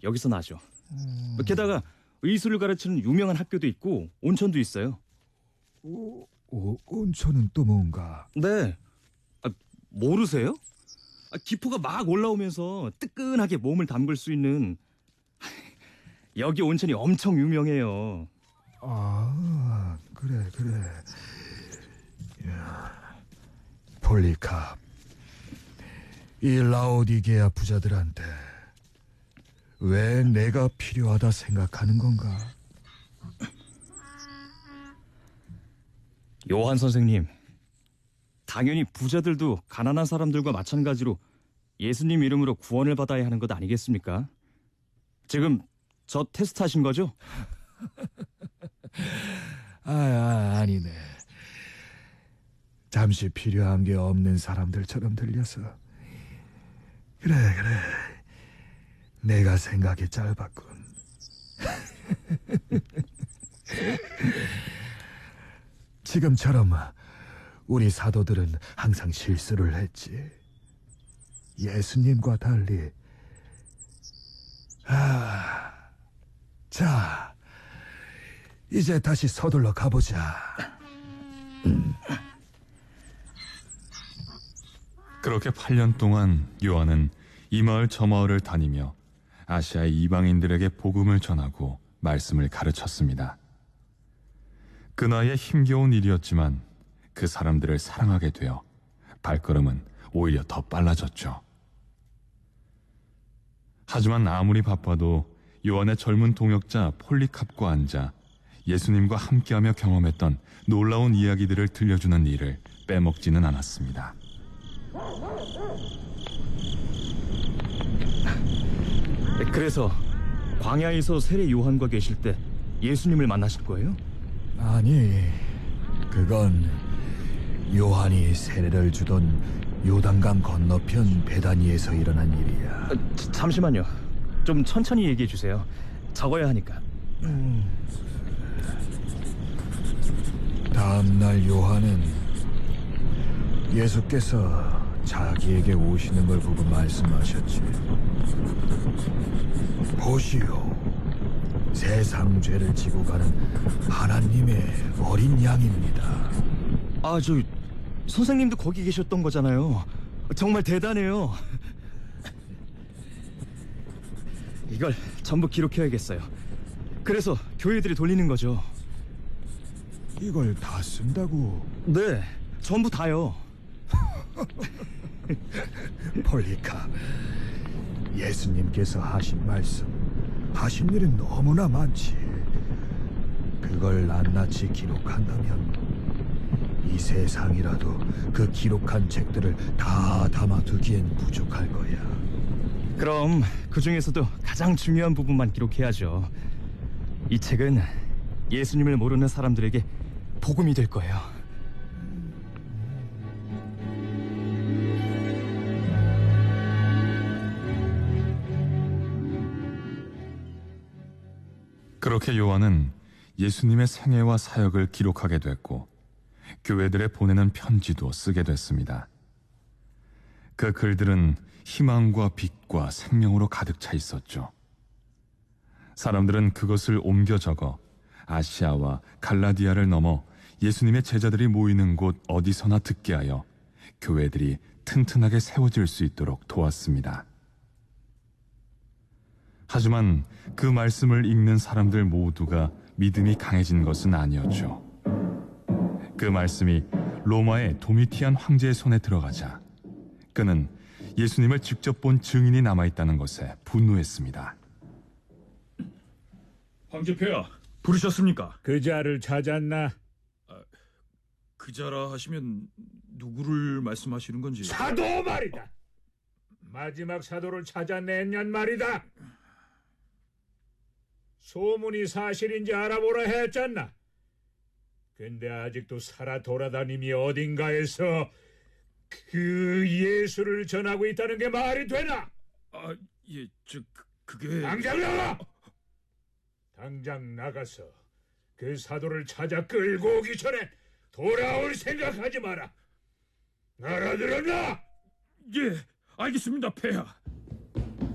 여기서 나죠. 게다가 의술을 가르치는 유명한 학교도 있고 온천도 있어요. 온천은 또 뭔가? 네. 모르세요? 기포가 막 올라오면서 뜨끈하게 몸을 담글 수 있는 여기 온천이 엄청 유명해요. 아, 그래. 야, 폴리캅, 이 라오디게아 부자들한테 왜 내가 필요하다 생각하는 건가? 요한 선생님, 당연히 부자들도 가난한 사람들과 마찬가지로 예수님 이름으로 구원을 받아야 하는 것 아니겠습니까? 지금 저 테스트하신 거죠? 아니네. 잠시 필요한 게 없는 사람들처럼 들려서. 그래. 내가 생각이 짧았군. 지금처럼 우리 사도들은 항상 실수를 했지. 예수님과 달리. 자, 이제 다시 서둘러 가보자. 그렇게 8년 동안 요한은 이 마을 저 마을을 다니며 아시아의 이방인들에게 복음을 전하고 말씀을 가르쳤습니다. 그 나이에 힘겨운 일이었지만 그 사람들을 사랑하게 되어 발걸음은 오히려 더 빨라졌죠. 하지만 아무리 바빠도 요한의 젊은 동역자 폴리캅과 앉아 예수님과 함께하며 경험했던 놀라운 이야기들을 들려주는 일을 빼먹지는 않았습니다. 그래서 광야에서 세례 요한과 계실 때 예수님을 만나신 거예요? 아니, 그건 요한이 세례를 주던 요단강 건너편 베다니에서 일어난 일이야. 잠시만요. 좀 천천히 얘기해 주세요. 적어야 하니까. 다음날 요한은 예수께서 자기에게 오시는 걸 보고 말씀하셨지. 보시오, 세상 죄를 지고 가는 하나님의 어린 양입니다. 선생님도 거기 계셨던 거잖아요. 정말 대단해요. 이걸 전부 기록해야겠어요. 그래서 교회들이 돌리는 거죠. 이걸 다 쓴다고? 네, 전부 다요. 폴리캅, 예수님께서 하신 말씀, 하신 일은 너무나 많지. 그걸 낱낱이 기록한다면 이 세상이라도 그 기록한 책들을 다 담아두기엔 부족할 거야. 그럼 그 중에서도 가장 중요한 부분만 기록해야죠. 이 책은 예수님을 모르는 사람들에게 복음이 될 거예요. 그렇게 요한은 예수님의 생애와 사역을 기록하게 됐고 교회들에 보내는 편지도 쓰게 됐습니다. 그 글들은 희망과 빛과 생명으로 가득 차 있었죠. 사람들은 그것을 옮겨 적어 아시아와 갈라디아를 넘어 예수님의 제자들이 모이는 곳 어디서나 듣게 하여 교회들이 튼튼하게 세워질 수 있도록 도왔습니다. 하지만 그 말씀을 읽는 사람들 모두가 믿음이 강해진 것은 아니었죠. 그 말씀이 로마의 도미티안 황제의 손에 들어가자 그는 예수님을 직접 본 증인이 남아있다는 것에 분노했습니다. 황제폐하, 부르셨습니까? 그 자를 찾았나? 그 자라 하시면 누구를 말씀하시는 건지... 사도 말이다. 마지막 사도를 찾아냈냔 말이다. 소문이 사실인지 알아보라 했잖아. 근데 아직도 살아 돌아다니며 어딘가에서 그 예수를 전하고 있다는 게 말이 되나? 예, 그게... 당장 나가! 당장 나가서 그 사도를 찾아 끌고 오기 전에 돌아올 생각하지 마라. 알아들었나? 예, 알겠습니다, 폐하.